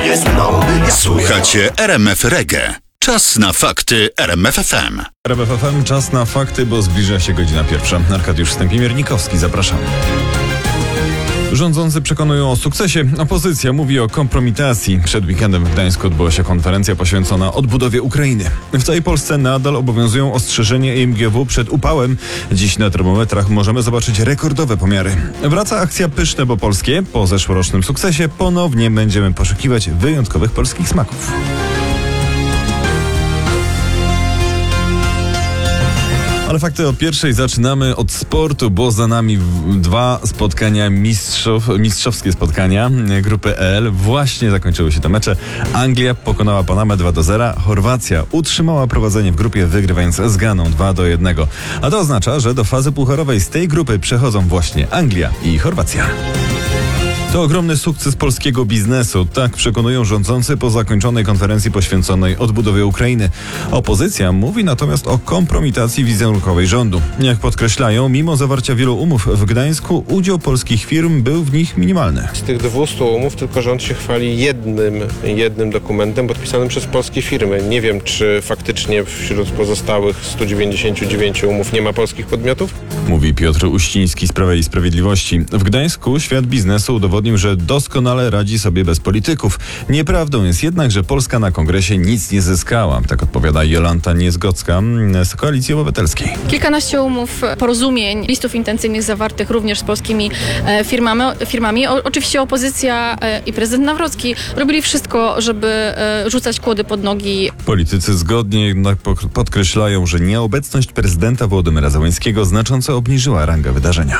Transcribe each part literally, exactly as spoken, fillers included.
nie splunął. Słuchacie R M F Reggae. Czas na fakty R M F F M. R M F F M, czas na fakty, bo zbliża się godzina pierwsza. Arkadiusz Stępimiernikowski, zapraszam. Rządzący przekonują o sukcesie, opozycja mówi o kompromitacji. Przed weekendem w Gdańsku odbyła się konferencja poświęcona odbudowie Ukrainy. W całej Polsce nadal obowiązują ostrzeżenia M G W przed upałem. Dziś na termometrach możemy zobaczyć rekordowe pomiary. Wraca akcja Pyszne, bo polskie. Po zeszłorocznym sukcesie ponownie będziemy poszukiwać wyjątkowych polskich smaków. Ale fakty o pierwszej zaczynamy od sportu, bo za nami dwa spotkania mistrzów, mistrzowskie spotkania grupy E L. Właśnie zakończyły się te mecze. Anglia pokonała Panamę dwa do zera. Chorwacja utrzymała prowadzenie w grupie, wygrywając z Ganą dwa do jednego. A to oznacza, że do fazy pucharowej z tej grupy przechodzą właśnie Anglia i Chorwacja. To ogromny sukces polskiego biznesu, tak przekonują rządzący po zakończonej konferencji poświęconej odbudowie Ukrainy. Opozycja mówi natomiast o kompromitacji wizerunkowej rządu. Jak podkreślają, mimo zawarcia wielu umów w Gdańsku, udział polskich firm był w nich minimalny. Z tych dwustu umów tylko rząd się chwali jednym, jednym dokumentem podpisanym przez polskie firmy. Nie wiem, czy faktycznie wśród pozostałych stu dziewięćdziesięciu dziewięciu umów nie ma polskich podmiotów? Mówi Piotr Uściński z Prawa i Sprawiedliwości. W Gdańsku świat biznesu udowodnił, że doskonale radzi sobie bez polityków. Nieprawdą jest jednak, że Polska na kongresie nic nie zyskała. Tak odpowiada Jolanta Niezgocka z Koalicji Obywatelskiej. Kilkanaście umów, porozumień, listów intencyjnych zawartych również z polskimi e, firmami. firmami. O, oczywiście opozycja e, i prezydent Nawrocki robili wszystko, żeby e, rzucać kłody pod nogi. Politycy zgodnie jednak podkreślają, że nieobecność prezydenta Wołodymyra Zełenskiego znacząco obniżyła rangę wydarzenia.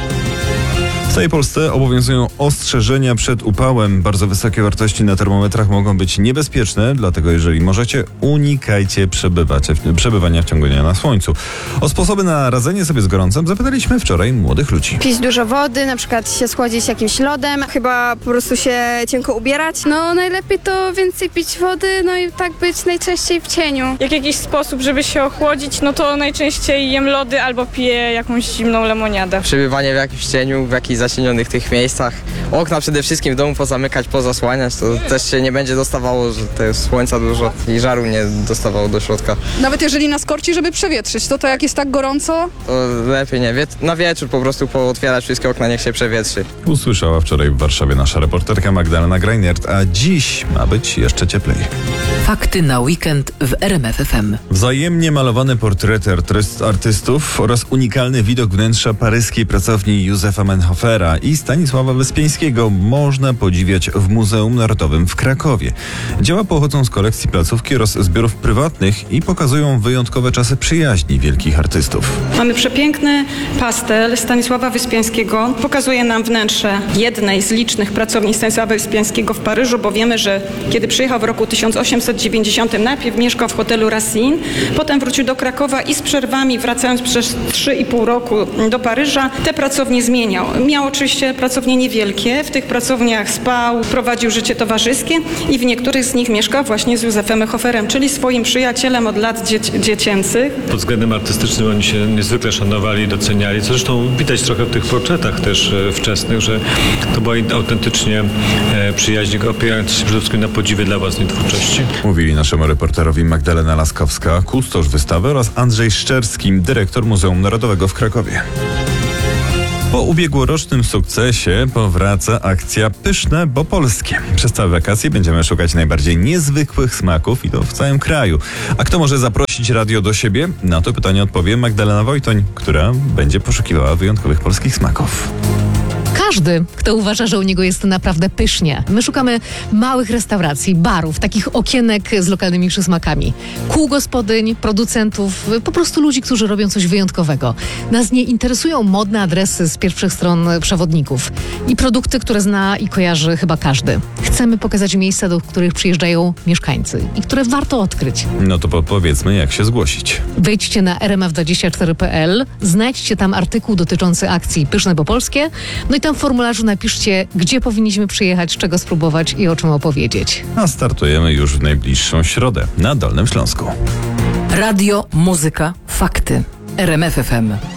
W całej Polsce obowiązują ostrzeżenia przed upałem. Bardzo wysokie wartości na termometrach mogą być niebezpieczne, dlatego jeżeli możecie, unikajcie przebywania w ciągu dnia na słońcu. O sposoby na radzenie sobie z gorącem zapytaliśmy wczoraj młodych ludzi. Pić dużo wody, na przykład się schłodzić jakimś lodem, chyba po prostu się cienko ubierać. No najlepiej to więcej pić wody, no i tak być najczęściej w cieniu. Jak jakiś sposób, żeby się ochłodzić, no to najczęściej jem lody albo piję jakąś zimną lemoniadę. Przebywanie w jakimś cieniu, w jakichś zacienionych tych miejscach. Okna przede wszystkim w domu pozamykać, pozasłaniać, to też się nie będzie dostawało, że te słońca dużo i żaru nie dostawało do środka. Nawet jeżeli nas korci, żeby przewietrzyć, to to jak jest tak gorąco? To lepiej nie, Wiet- na wieczór po prostu pootwierać wszystkie okna, niech się przewietrzy. Usłyszała wczoraj w Warszawie nasza reporterka Magdalena Greinert, a dziś ma być jeszcze cieplej. Fakty na weekend w R M F F M. Wzajemnie malowane portrety artystów oraz unikalny widok wnętrza paryskiej pracowni Józefa Menhofera i Stanisława Wyspiańskiego można podziwiać w Muzeum Narodowym w Krakowie. Dzieła pochodzą z kolekcji placówki oraz zbiorów prywatnych i pokazują wyjątkowe czasy przyjaźni wielkich artystów. Mamy przepiękny pastel Stanisława Wyspiańskiego. Pokazuje nam wnętrze jednej z licznych pracowni Stanisława Wyspiańskiego w Paryżu, bo wiemy, że kiedy przyjechał w roku tysiąc osiemset dziewięćdziesiątym, najpierw mieszkał w hotelu Racine, potem wrócił do Krakowa i z przerwami, wracając przez trzy i pół roku do Paryża, te pracownie zmieniał. Miał oczywiście pracownie niewielkie, w tych pracowniach spał, prowadził życie towarzyskie i w niektórych z nich mieszkał właśnie z Józefem Menhoferem, czyli swoim przyjacielem od lat dzie- dziecięcych. Pod względem artystycznym oni się niezwykle szanowali i doceniali, co zresztą widać trochę w tych portretach też e, wczesnych, że to była autentycznie e, przyjaźń opierająca się przede wszystkim na podziwie dla własnej twórczości. Mówili naszemu reporterowi Magdalena Laskowska, kustosz wystawy, oraz Andrzej Szczerski, dyrektor Muzeum Narodowego w Krakowie. Po ubiegłorocznym sukcesie powraca akcja Pyszne, bo polskie. Przez całe wakacje będziemy szukać najbardziej niezwykłych smaków i to w całym kraju. A kto może zaprosić radio do siebie? Na to pytanie odpowie Magdalena Wojtoń, która będzie poszukiwała wyjątkowych polskich smaków. Każdy, kto uważa, że u niego jest naprawdę pysznie. My szukamy małych restauracji, barów, takich okienek z lokalnymi przysmakami. Kół gospodyń, producentów, po prostu ludzi, którzy robią coś wyjątkowego. Nas nie interesują modne adresy z pierwszych stron przewodników i produkty, które zna i kojarzy chyba każdy. Chcemy pokazać miejsca, do których przyjeżdżają mieszkańcy i które warto odkryć. No to podpowiedzmy, jak się zgłosić. Wejdźcie na r m f dwadzieścia cztery kropka p l, znajdźcie tam artykuł dotyczący akcji Pyszne, bo polskie, no i tam w formularzu napiszcie, gdzie powinniśmy przyjechać, czego spróbować i o czym opowiedzieć. A startujemy już w najbliższą środę na Dolnym Śląsku. Radio, muzyka, fakty. R M F F M.